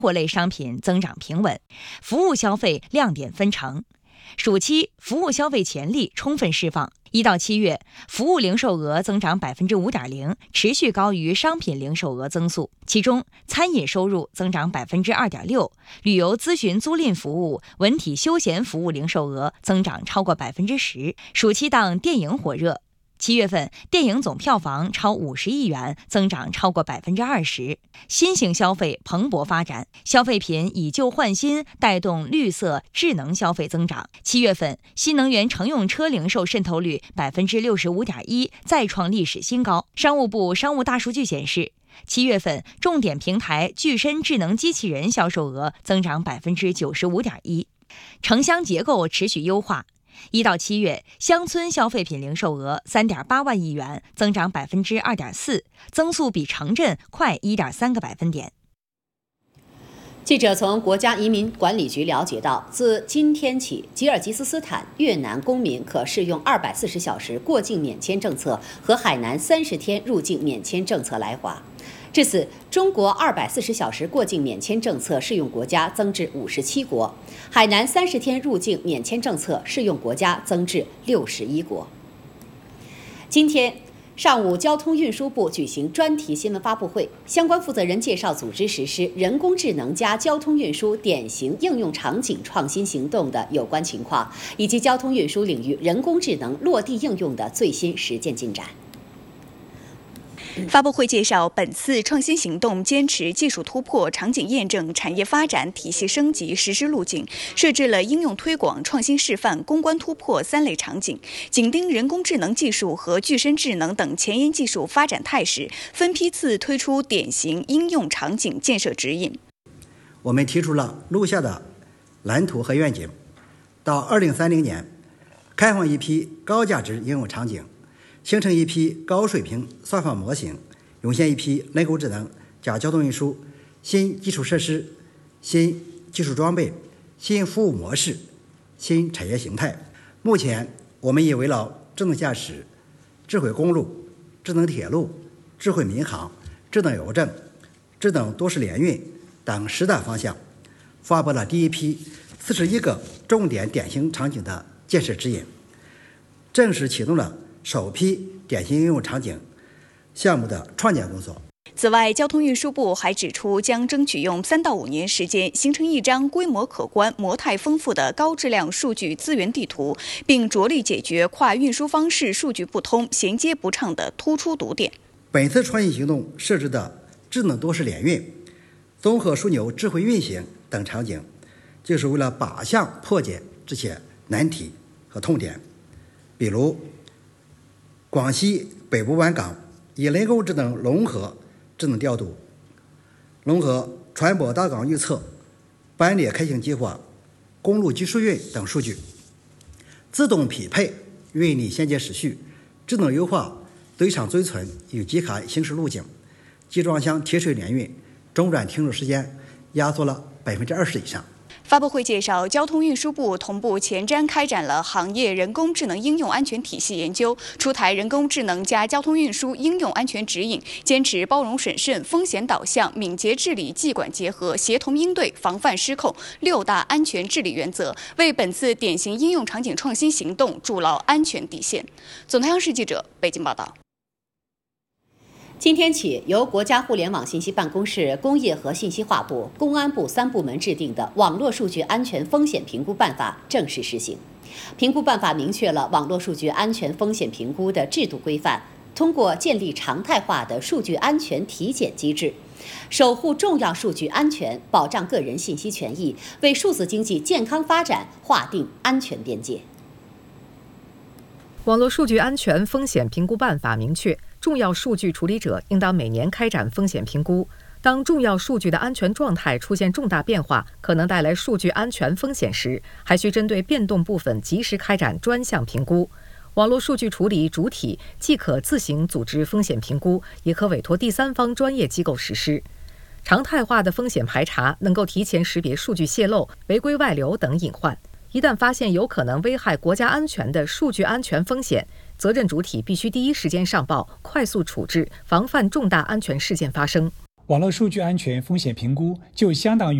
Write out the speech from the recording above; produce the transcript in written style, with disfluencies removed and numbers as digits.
货类商品增长平稳，服务消费亮点纷呈。暑期服务消费潜力充分释放。1到7月，服务零售额增长 5.0%， 持续高于商品零售额增速。其中，餐饮收入增长 2.6%， 旅游咨询租赁服务、文体休闲服务零售额增长超过 10%。暑期档电影火热。7月份，电影总票房超50亿元，增长超过 20%。新型消费蓬勃发展，消费品以旧换新，带动绿色智能消费增长。7月份，新能源乘用车零售渗透率 65.1%， 再创历史新高。商务部商务大数据显示，7月份重点平台具身智能机器人销售额增长 95.1%。城乡结构持续优化。1到7月，乡村消费品零售额 3.8万亿元，增长 2.4%， 增速比城镇快 1.3个百分点。 记者从国家移民管理局了解到，自今天起，吉尔吉斯斯坦、越南公民可适用240小时过境免签政策和海南30天入境免签政策来华。至此，中国240小时过境免签政策适用国家增至57国，海南30天入境免签政策适用国家增至61国。今天上午，交通运输部举行专题新闻发布会，相关负责人介绍组织实施人工智能加交通运输典型应用场景创新行动的有关情况，以及交通运输领域人工智能落地应用的最新实践进展。 发布会介绍，本次创新行动坚持技术突破、场景验证、产业发展、体系升级实施路径，设置了应用推广、创新示范、攻关突破3类场景，紧盯人工智能技术和具身智能等前沿技术发展态势，分批次推出典型应用场景建设指引。 我们提出了如下的蓝图和愿景：到2030年，开放一批高价值应用场景，形成一批高水平算法模型，涌现一批人工智能加交通运输新基础设施、新技术装备、新服务模式、新产业形态。目前，我们已围绕智能驾驶、智慧公路、智能铁路、智慧民航、智能邮政、智能都市联运等10大方向，发布了第一批41个重点典型场景的建设指引，正式启动了首批典型应用场景项目的创建工作。 此外，交通运输部还指出，将争取用3到5年时间，形成一张规模可观、模态丰富的高质量数据资源地图，并着力解决跨运输方式数据不通、衔接不畅的突出堵点。 本次创新行动设置的智能都市联运、综合枢纽智慧运行等场景，就是为了靶向破解这些难题和痛点。比如，广西北部湾港以人工智能融合智能调度、融合船舶到港预测、班列开行计划、公路技术运等数据，自动匹配运力衔接时序，智能优化堆场堆存与集卡行驶路径，集装箱贴水联运中转停留时间压缩了20%以上。 发布会介绍，交通运输部同步前瞻开展了行业人工智能应用安全体系研究，出台人工智能加交通运输应用安全指引，坚持包容审慎、风险导向、敏捷治理、纪管结合、协同应对、防范失控6大安全治理原则，为本次典型应用场景创新行动筑牢安全底线。总台央视记者北京报道。 今天起，由国家互联网信息办公室、工业和信息化部、公安部3部门制定的《网络数据安全风险评估办法》正式施行。评估办法明确了网络数据安全风险评估的制度规范，通过建立常态化的数据安全体检机制，守护重要数据安全，保障个人信息权益，为数字经济健康发展划定安全边界。 网络数据安全风险评估办法明确，重要数据处理者应当每年开展风险评估。当重要数据的安全状态出现重大变化，可能带来数据安全风险时，还需针对变动部分及时开展专项评估。网络数据处理主体既可自行组织风险评估，也可委托第三方专业机构实施。常态化的风险排查能够提前识别数据泄露、违规外流等隐患。一旦发现有可能危害国家安全的数据安全风险，责任主体必须第一时间上报，快速处置，防范重大安全事件发生。 网络数据安全风险评估就相当于